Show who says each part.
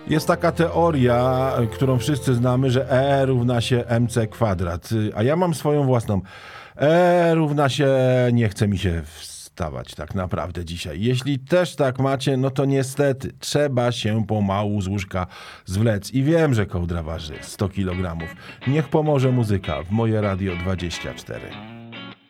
Speaker 1: Jest taka teoria, którą wszyscy znamy, że E równa się mc kwadrat, a ja mam swoją własną. E równa się, nie chce mi się wstawać tak naprawdę dzisiaj. Jeśli też tak macie, no to niestety trzeba się pomału z łóżka zwlec. I wiem, że kołdra waży 100 kg. Niech pomoże muzyka w Moje Radio 24.